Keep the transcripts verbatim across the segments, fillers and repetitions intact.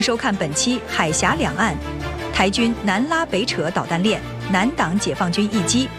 收看本期《海峡两岸》，台军南拉北扯导弹链，南挡解放军一击。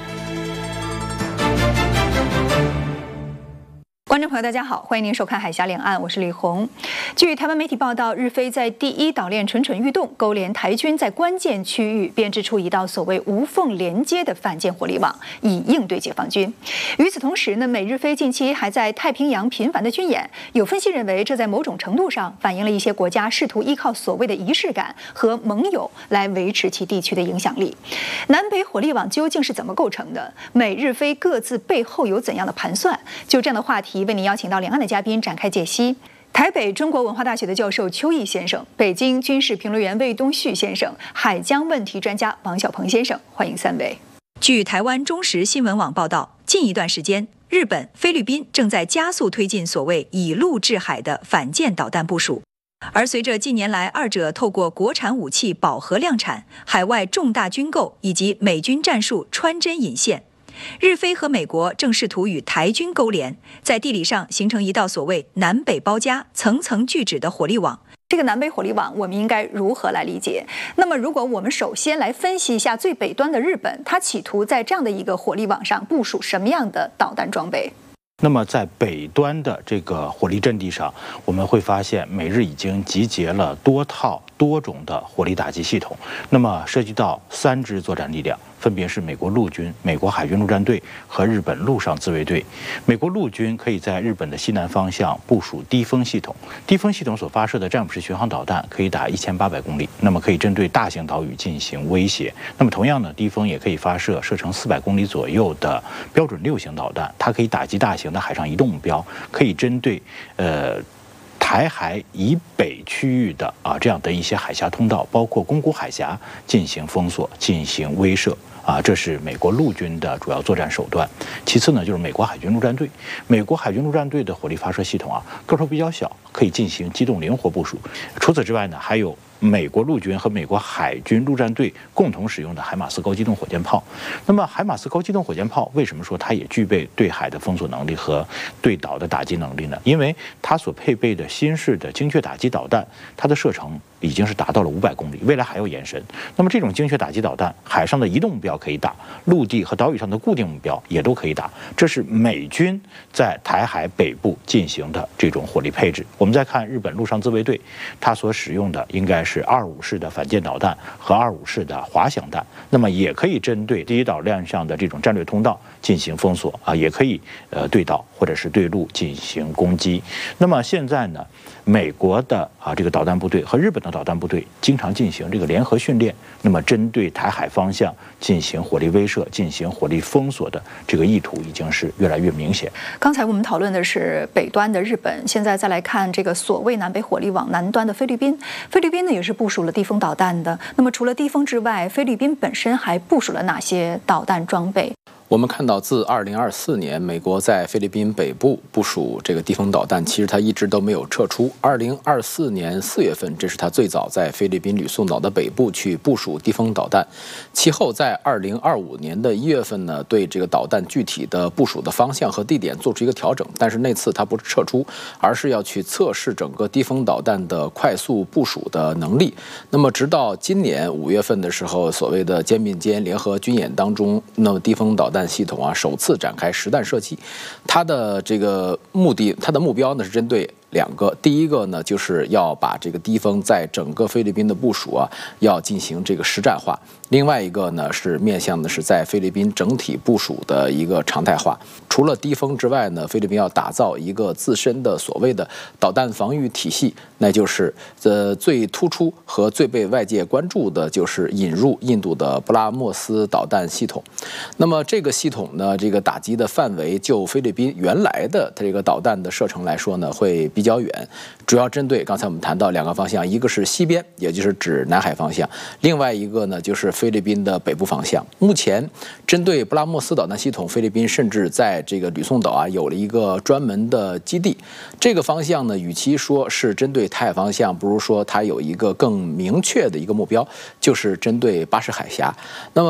观众朋友，大家好，欢迎您收看《海峡两岸》，我是李红。据台湾媒体报道，日菲在第一岛链蠢蠢欲动，勾连台军在关键区域编织出一道所谓无缝连接的反舰火力网，以应对解放军。与此同时呢，美日菲近期还在太平洋频繁的军演，有分析认为，这在某种程度上反映了一些国家试图依靠所谓的仪式感和盟友来维持其地区的影响力。南北火力网究竟是怎么构成的？美日菲各自背后有怎样的盘算？就这样的话题，为您邀请到两岸的嘉宾展开解析。台北中国文化大学的教授邱毅先生，北京军事评论员魏东旭先生，海疆问题专家王小鹏先生，欢迎三位。据台湾中时新闻网报道，近一段时间，日本、菲律宾正在加速推进所谓以陆制海的反舰导弹部署。而随着近年来二者透过国产武器饱和量产、海外重大军购以及美军战术穿针引线，日菲和美国正试图与台军勾连，在地理上形成一道所谓南北包夹、层层聚酯的火力网。这个南北火力网我们应该如何来理解？那么如果我们首先来分析一下最北端的日本，它企图在这样的一个火力网上部署什么样的导弹装备？ 那么在北端的这个火力阵地上，我们会发现美日已经集结了多套多种的火力打击系统，那么涉及到三支作战力量，分别是美国陆军、美国海军陆战队和日本陆上自卫队。美国陆军可以在日本的西南方向部署低风系统，低风系统所发射的詹姆士巡航导弹可以打一千八百公里，那么可以针对大型岛屿进行威胁。那么同样呢，低风也可以发射射程四百公里左右的标准六型导弹，它可以打击大型的海上移动目标，可以针对呃。台海以北区域的啊这样的一些海峡通道，包括宫古海峡进行封锁、进行威慑啊，这是美国陆军的主要作战手段。其次呢，就是美国海军陆战队。美国海军陆战队的火力发射系统啊，个头比较小，可以进行机动灵活部署。除此之外呢，还有美国陆军和美国海军陆战队共同使用的海马斯高机动火箭炮。那么海马斯高机动火箭炮为什么说它也具备对海的封锁能力和对岛的打击能力呢？因为它所配备的新式的精确打击导弹，它的射程已经是达到了五百公里，未来还要延伸。那么这种精确打击导弹，海上的移动目标可以打，陆地和岛屿上的固定目标也都可以打。这是美军在台海北部进行的这种火力配置。我们再看日本陆上自卫队，它所使用的应该是是二五式的反舰导弹和二五式的滑翔弹，那么也可以针对第一岛链上的这种战略通道进行封锁啊，也可以呃对岛或者是对陆进行攻击。那么现在呢，美国的啊这个导弹部队和日本的导弹部队经常进行这个联合训练，那么针对台海方向进行火力威慑、进行火力封锁的这个意图已经是越来越明显。 刚才我们讨论的是北端的日本，现在再来看这个所谓南北火力网南端的菲律宾。菲律宾呢也是部署了地锋导弹的。那么除了地锋之外，菲律宾本身还部署了哪些导弹装备？ 我们看到，自二零二四年，美国在菲律宾北部部署这个地锋导弹，其实它一直都没有撤出。二零二四年四月份，这是它最早在菲律宾吕宋岛的北部去部署地锋导弹。其后在二零二五年的一月份呢，对这个导弹具体的部署的方向和地点做出一个调整，但是那次它不是撤出，而是要去测试整个地锋导弹的快速部署的能力。那么直到今年五月份的时候，所谓的肩并肩联合军演当中，那么地锋导弹系统啊首次展开实弹射击，它的这个目的，它的目标呢是针对两个，第一个呢就是要把这个地锋在整个菲律宾的部署啊要进行这个实战化，另外一个呢是面向的是在菲律宾整体部署的一个常态化。除了地锋之外呢，菲律宾要打造一个自身的所谓的导弹防御体系，那就是呃最突出和最被外界关注的就是引入印度的布拉莫斯导弹系统。那么这个系统呢，这个打击的范围就菲律宾原来的这个导弹的射程来说呢，会比较远，主要针对刚才我们谈到两个方向，一个是西边，也就是指南海方向，另外一个呢就是菲律宾的北部方向。目前针对布拉莫斯导弹系统，菲律宾甚至在这个吕宋岛啊有了一个专门的基地。这个方向呢，与其说是针对台海方向，不如说它有一个更明确的一个目标，就是针对巴士海峡。那么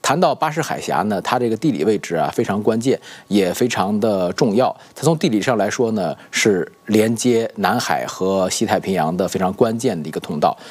谈到巴士海峡呢，它这个地理位置啊非常关键，也非常的重要。它从地理上来说呢，是连接南海和西太平洋的非常关键的一个通道。